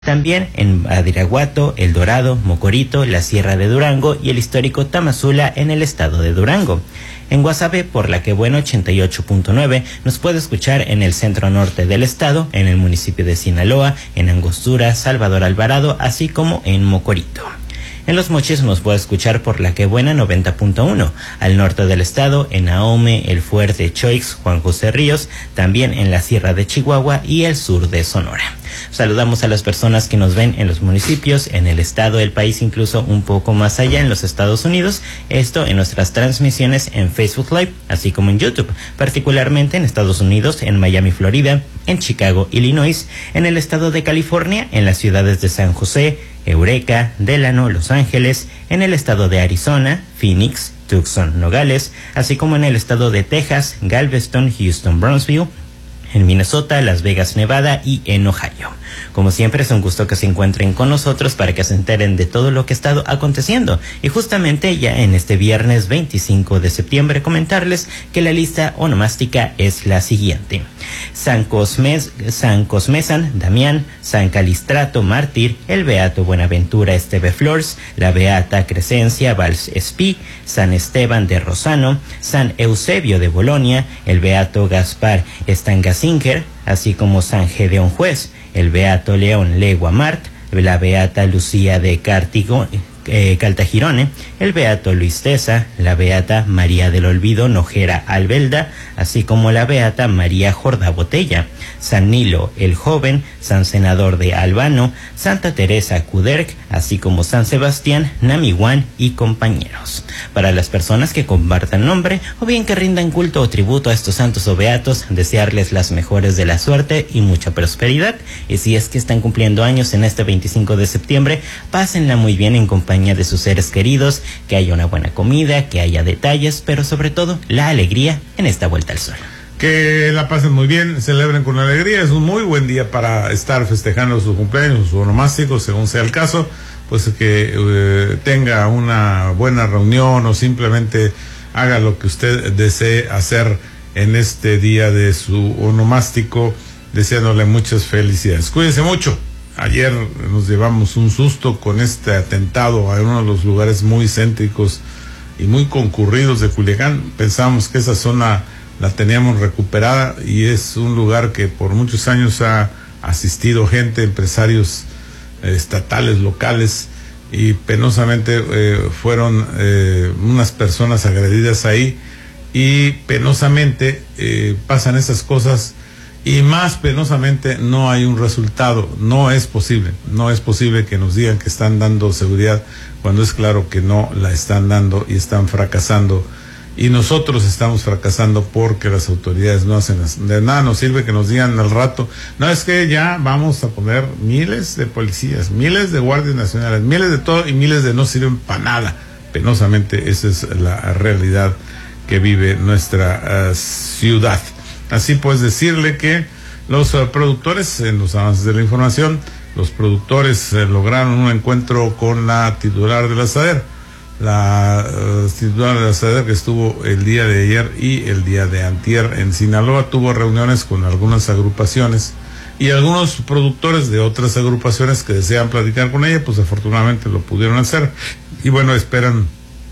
También en Badiraguato, El Dorado, Mocorito, la Sierra de Durango y el histórico Tamazula en el estado de Durango. En Guasave, por la que bueno 88.9, nos puede escuchar en el centro norte del estado, en el municipio de Sinaloa, en Angostura, Salvador Alvarado, así como en Mocorito. En Los Mochis nos puede escuchar por la que buena 90.1, al norte del estado, en Ahome, El Fuerte, Choix, Juan José Ríos, también en la Sierra de Chihuahua y el sur de Sonora. Saludamos a las personas que nos ven en los municipios, en el estado, el país, incluso un poco más allá en los Estados Unidos, esto en nuestras transmisiones en Facebook Live, así como en YouTube, particularmente en Estados Unidos, en Miami, Florida, en Chicago, Illinois, en el estado de California, en las ciudades de San José, Eureka, Delano, Los Ángeles, en el estado de Arizona, Phoenix, Tucson, Nogales, así como en el estado de Texas, Galveston, Houston, Brownsville, en Minnesota, Las Vegas, Nevada y en Ohio. Como siempre, es un gusto que se encuentren con nosotros para que se enteren de todo lo que ha estado aconteciendo. Y justamente ya en este viernes 25 de septiembre comentarles que la lista onomástica es la siguiente: San Cosmesan, Damián, San Calistrato, Mártir, el Beato Buenaventura Esteve Flores, la Beata Crescencia Valls Espí, San Esteban de Rosano, San Eusebio de Bolonia, el Beato Gaspar Stangasinger, así como San Gedeón Juez, el Beato León Legua Mart, la Beata Lucía de Caltagirone, el Beato Luis Tesa, la Beata María del Olvido Nojera Albelda, así como la Beata María Jordá Botella, San Nilo el Joven, San Senador de Albano, Santa Teresa Cuderc, así como San Sebastián, Namihuán y compañeros. Para las personas que compartan nombre o bien que rindan culto o tributo a estos santos o beatos, desearles las mejores de la suerte y mucha prosperidad. Y si es que están cumpliendo años en este 25 de septiembre, pásenla muy bien en compañía de sus seres queridos, que haya una buena comida, que haya detalles, pero sobre todo la alegría en esta vuelta al sol. Que la pasen muy bien, celebren con alegría. Es un muy buen día para estar festejando su cumpleaños, su onomástico, según sea el caso. Pues que tenga una buena reunión o simplemente haga lo que usted desee hacer en este día de su onomástico, deseándole muchas felicidades. Cuídense mucho. Ayer nos llevamos un susto con este atentado a uno de los lugares muy céntricos y muy concurridos de Culiacán. Pensamos que esa zona la teníamos recuperada y es un lugar que por muchos años ha asistido gente, empresarios estatales, locales, y penosamente fueron unas personas agredidas ahí, y penosamente pasan esas cosas, y más penosamente no hay un resultado. No es posible que nos digan que están dando seguridad cuando es claro que no la están dando y están fracasando. Y nosotros estamos fracasando porque las autoridades no hacen de nada. Nos sirve que nos digan al rato, no, es que ya vamos a poner miles de policías, miles de guardias nacionales, miles de todo, y miles de no sirven para nada. Penosamente esa es la realidad que vive nuestra ciudad. Así pues, decirle que los productores, en los avances de la información, los productores lograron un encuentro con la titular de la SADER. La titular de la SADER, que estuvo el día de ayer y el día de antier en Sinaloa, tuvo reuniones con algunas agrupaciones y algunos productores de otras agrupaciones que desean platicar con ella, pues afortunadamente lo pudieron hacer. Y bueno, esperan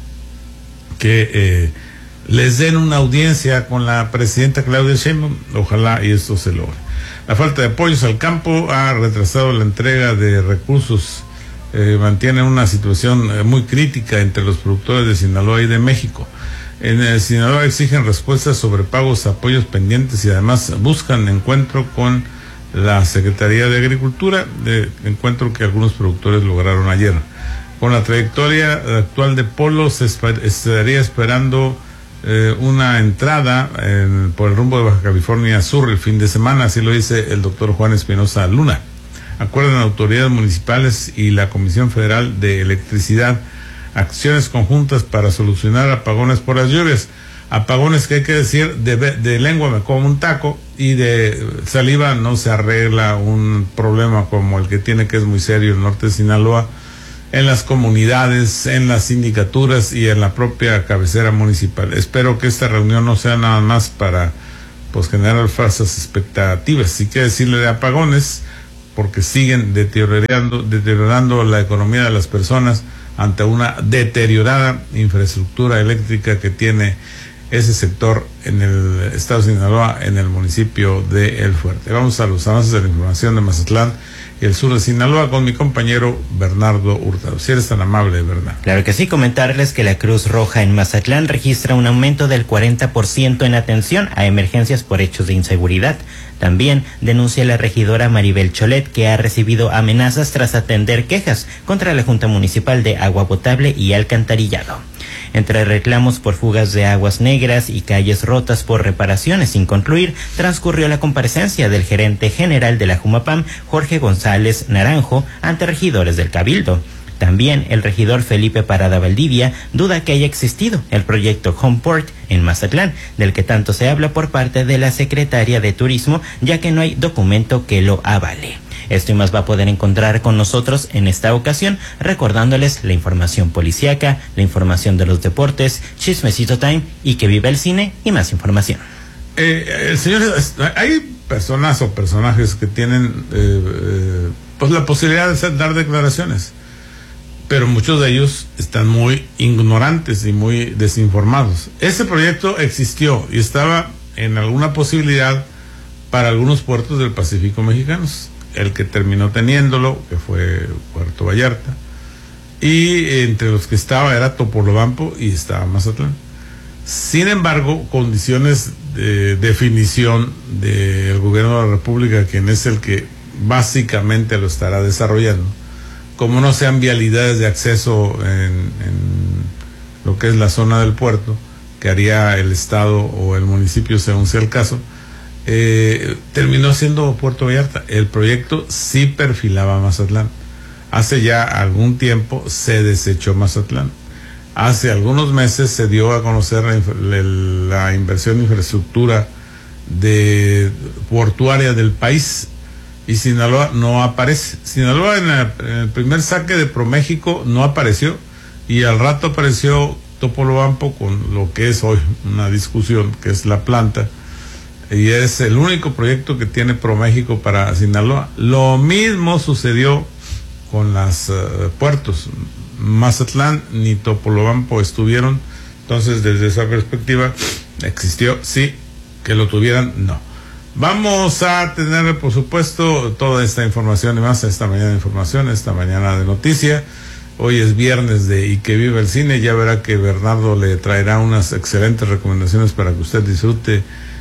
que les den una audiencia con la presidenta Claudia Sheinbaum. Ojalá y esto se logre. La falta de apoyos al campo ha retrasado la entrega de recursos. Mantienen una situación muy crítica entre los productores de Sinaloa y de México. En Sinaloa exigen respuestas sobre pagos, apoyos pendientes, y además buscan encuentro con la Secretaría de Agricultura, de encuentro que algunos productores lograron ayer. Con la trayectoria actual de Polo, se estaría esperando una entrada por el rumbo de Baja California Sur el fin de semana, así lo dice el doctor Juan Espinosa Luna. Acuerdan autoridades municipales y la Comisión Federal de Electricidad acciones conjuntas para solucionar apagones por las lluvias. Apagones que, hay que decir, de lengua me como un taco, y de saliva no se arregla un problema como el que tiene, que es muy serio, el norte de Sinaloa, en las comunidades, en las sindicaturas y en la propia cabecera municipal. Espero que esta reunión no sea nada más para generar falsas expectativas. Si quiere decirle de apagones, porque siguen deteriorando la economía de las personas ante una deteriorada infraestructura eléctrica que tiene ese sector en el estado de Sinaloa, en el municipio de El Fuerte. Vamos a los avances de la información de Mazatlán y el sur de Sinaloa con mi compañero Bernardo Hurtado. Si eres tan amable, Bernardo. Claro que sí, comentarles que la Cruz Roja en Mazatlán registra un aumento del 40% en atención a emergencias por hechos de inseguridad. También denuncia la regidora Maribel Cholet que ha recibido amenazas tras atender quejas contra la Junta Municipal de Agua Potable y Alcantarillado. Entre reclamos por fugas de aguas negras y calles rotas por reparaciones sin concluir, transcurrió la comparecencia del gerente general de la Jumapam, Jorge González Naranjo, ante regidores del Cabildo. También el regidor Felipe Parada Valdivia duda que haya existido el proyecto Homeport en Mazatlán, del que tanto se habla por parte de la Secretaría de Turismo, ya que no hay documento que lo avale. Esto y más va a poder encontrar con nosotros en esta ocasión, recordándoles la información policíaca, la información de los deportes, Chismecito Time y que viva el cine y más información. Hay personas o personajes que tienen pues la posibilidad de dar declaraciones, pero muchos de ellos están muy ignorantes y muy desinformados. Ese proyecto existió y estaba en alguna posibilidad para algunos puertos del Pacífico mexicanos. El que terminó teniéndolo, que fue Puerto Vallarta, y entre los que estaba era Topolobampo y estaba Mazatlán. Sin embargo, condiciones de definición del gobierno de la República, quien es el que básicamente lo estará desarrollando, como no sean vialidades de acceso en lo que es la zona del puerto, que haría el estado o el municipio según sea el caso, terminó siendo Puerto Vallarta. El proyecto sí perfilaba Mazatlán. Hace ya algún tiempo se desechó Mazatlán. Hace algunos meses se dio a conocer la inversión en infraestructura portuaria del país y Sinaloa no aparece. Sinaloa en el primer saque de ProMéxico no apareció y al rato apareció Topolobampo con lo que es hoy una discusión, que es la planta, y es el único proyecto que tiene ProMéxico para Sinaloa. Lo mismo sucedió con los puertos. Mazatlán ni Topolobampo estuvieron, entonces desde esa perspectiva existió, sí, que lo tuvieran, no. Vamos a tener, por supuesto, toda esta información y más esta mañana de información, esta mañana de noticia. Hoy es viernes de Y que viva el cine. Ya verá que Bernardo le traerá unas excelentes recomendaciones para que usted disfrute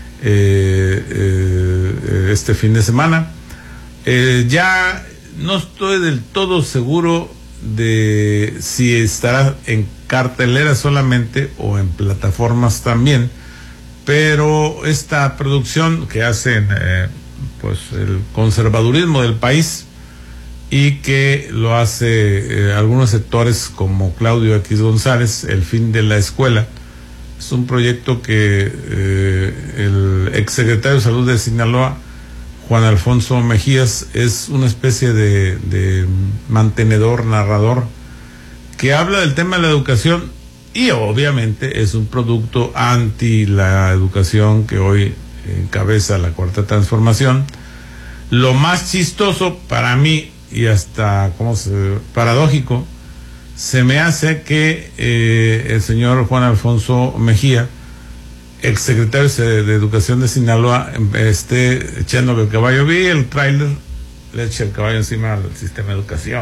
este fin de semana. Ya no estoy del todo seguro de si estará en cartelera solamente o en plataformas también, pero esta producción que hacen pues el conservadurismo del país y que lo hace algunos sectores como Claudio X González, El fin de la escuela, es un proyecto que el exsecretario de Salud de Sinaloa, Juan Alfonso Mejías, es una especie de mantenedor, narrador, que habla del tema de la educación y obviamente es un producto anti la educación que hoy encabeza la Cuarta Transformación. Lo más chistoso para mí y hasta paradójico se me hace que el señor Juan Alfonso Mejía, exsecretario de Educación de Sinaloa, esté echándole el caballo. Vi el tráiler, le echa el caballo encima del sistema de educación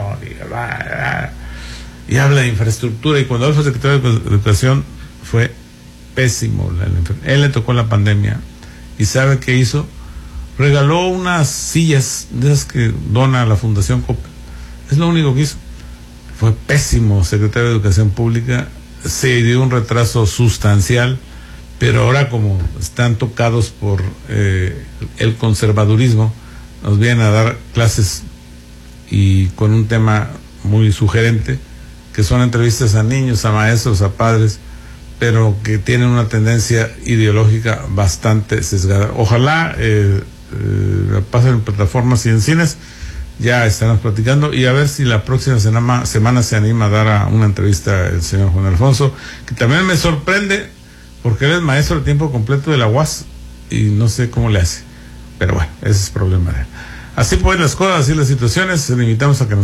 y habla de infraestructura, y cuando él fue secretario de Educación fue pésimo. Él le tocó la pandemia y ¿sabe qué hizo? Regaló unas sillas de esas que dona la Fundación Coppel. Es lo único que hizo. Fue pésimo secretario de Educación Pública, se dio un retraso sustancial, pero ahora como están tocados por el conservadurismo, nos vienen a dar clases y con un tema muy sugerente, que son entrevistas a niños, a maestros, a padres, pero que tienen una tendencia ideológica bastante sesgada. Ojalá la pasen en plataformas y en cines. Ya estaremos platicando y a ver si la próxima semana se anima a dar una entrevista el señor Juan Alfonso, que también me sorprende porque él es maestro de tiempo completo de la UAS y no sé cómo le hace, pero bueno, ese es problema de él. Así pues las cosas, así las situaciones, le invitamos a que nos